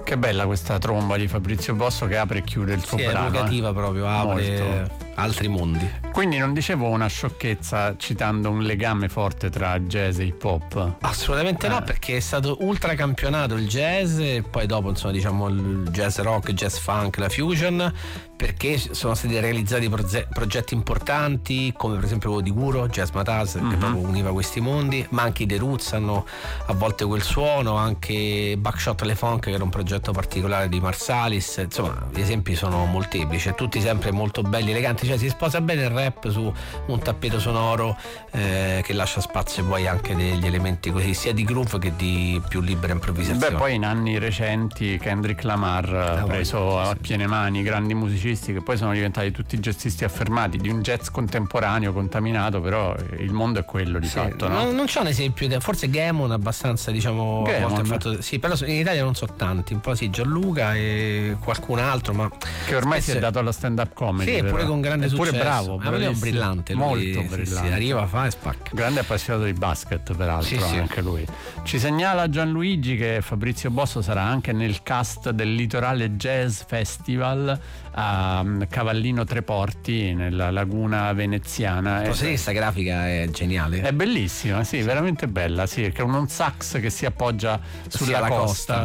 Che bella questa tromba di Fabrizio Bosso che apre e chiude il suo brano. È evocativa proprio, apre Molto. Altri mondi. Quindi non dicevo una sciocchezza citando un legame forte tra jazz e hip hop? Assolutamente no, perché è stato ultra campionato il jazz e poi dopo insomma diciamo il jazz rock, jazz funk, la fusion, perché sono stati realizzati progetti importanti come per esempio quello di Guro, Jazz Mataz, che proprio univa questi mondi, ma anche i The Roots hanno a volte quel suono, anche Buckshot Le Funk che era un progetto particolare di Marsalis, insomma gli esempi sono molteplici, tutti sempre molto belli, eleganti, cioè si sposa bene il rap su un tappeto sonoro che lascia spazio poi anche degli elementi così sia di groove che di più libera improvvisazione. Beh, poi in anni recenti Kendrick Lamar ha preso a piene mani grandi musicisti che poi sono diventati tutti jazzisti affermati di un jazz contemporaneo contaminato, però il mondo è quello di fatto, no? Non c'è un esempio, forse Gammon abbastanza diciamo a volte fatto, sì, però in Italia non so tanti, un po' sì, Gianluca e qualcun altro, ma che ormai si è dato alla stand up comedy, sì, pure con grande successo, bravo, ma è un brillante, lui, molto brillante, sì, arriva, fa e spacca, grande appassionato di basket peraltro, anche lui. Ci segnala Gianluigi che Fabrizio Bosso sarà anche nel cast del Litorale Jazz Festival a Cavallino Treporti nella laguna veneziana. Posso dire, questa grafica è geniale, è bellissima, sì, veramente bella, sì, che è un sax che si appoggia sulla costa.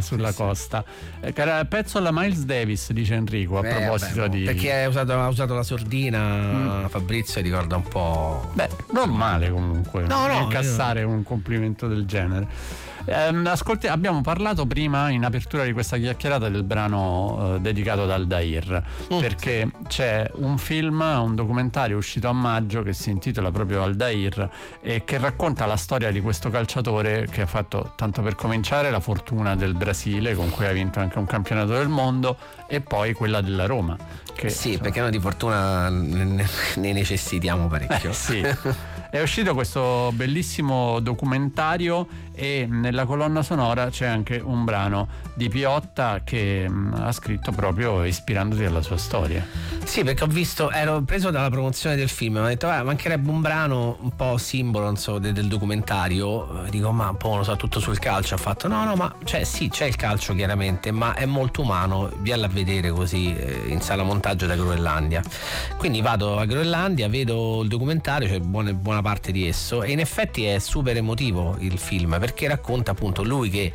Che era il pezzo alla Miles Davis, dice Enrico, a proposito di, perché ha usato la sordina. Fabrizio ricorda un po', normale comunque incassare un complimento del genere. Abbiamo parlato prima in apertura di questa chiacchierata del brano dedicato ad Aldair, perché c'è un film, un documentario uscito a maggio che si intitola proprio Aldair e che racconta la storia di questo calciatore che ha fatto, tanto per cominciare, la fortuna del Brasile, con cui ha vinto anche un campionato del mondo, e poi quella della Roma. Sì, perché noi di fortuna ne necessitiamo parecchio. Sì. È uscito questo bellissimo documentario e nella colonna sonora c'è anche un brano di Piotta che ha scritto proprio ispirandoti alla sua storia. Sì, perché ero preso dalla promozione del film, mi ho detto mancherebbe un brano un po' simbolo del documentario, dico ma un po' non so, tutto sul calcio, ha fatto no ma c'è il calcio chiaramente, ma è molto umano, viala a vedere così in sala montaggio da Groenlandia. Quindi vado a Groenlandia, vedo il documentario, c'è buona parte di esso, e in effetti è super emotivo il film perché racconta appunto lui che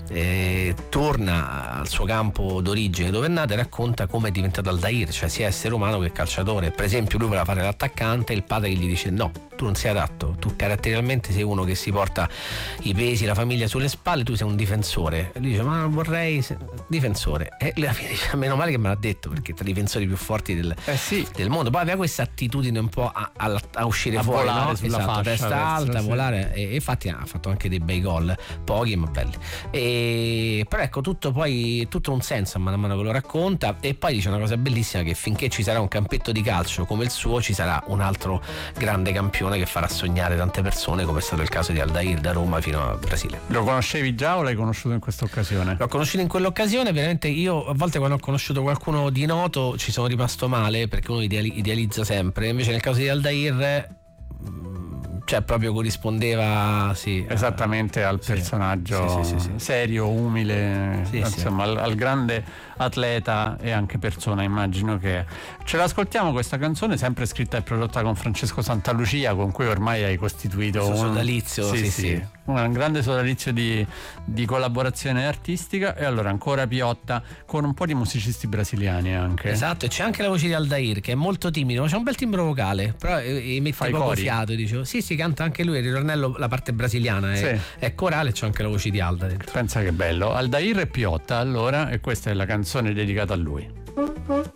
torna al suo campo d'origine dove è nato e racconta come è diventato Aldair, cioè sia essere umano che calciatore. Per esempio lui voleva fare l'attaccante e il padre che gli dice no, tu non sei adatto, tu caratterialmente sei uno che si porta i pesi, la famiglia sulle spalle, tu sei un difensore. E lui dice ma vorrei difensore, e alla fine dice meno male che me l'ha detto, perché tra i difensori più forti del mondo. Poi aveva questa attitudine un po' a uscire fuori, volare sulla fascia, testa alta, volare, e infatti ha fatto anche dei bei gol, pochi ma belli, però ecco tutto un senso man mano che lo racconta. E poi dice una cosa bellissima, che finché ci sarà un campetto di calcio come il suo ci sarà un altro grande campione che farà sognare tante persone, come è stato il caso di Aldair, da Roma fino al Brasile. Lo conoscevi già o l'hai conosciuto in questa occasione? L'ho conosciuto in quell'occasione, veramente. Io a volte quando ho conosciuto qualcuno di noto ci sono rimasto male, perché uno idealizza sempre, invece nel caso di Aldair cioè proprio corrispondeva esattamente al personaggio serio, umile, insomma al grande atleta e anche persona, immagino che ce l'ascoltiamo questa canzone, sempre scritta e prodotta con Francesco Santalucia, con cui ormai hai costituito un sodalizio, un grande sodalizio di collaborazione artistica. E allora ancora Piotta con un po' di musicisti brasiliani anche. Esatto, e c'è anche la voce di Aldair che è molto timido, ma c'è un bel timbro vocale, però mette poco fiato, dicevo. Sì, canta anche lui il ritornello, la parte brasiliana è corale, c'è anche la voce di Alda dentro. Pensa che bello. Aldair e Piotta allora, e questa è la canzone dedicata a lui.